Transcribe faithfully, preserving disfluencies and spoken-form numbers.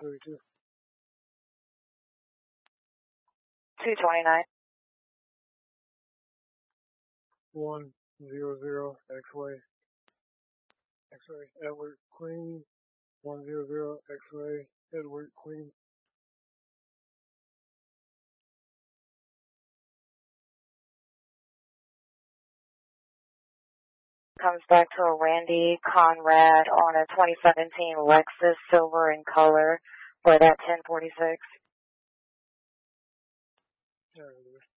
thirty-two. two twenty-nine. one zero zero X-ray. X-ray, Edward Queen. one zero zero X-ray, Edward Queen. Comes back to a Randy Conrad on a twenty seventeen Lexus, silver in color, for that ten forty-six. Yeah,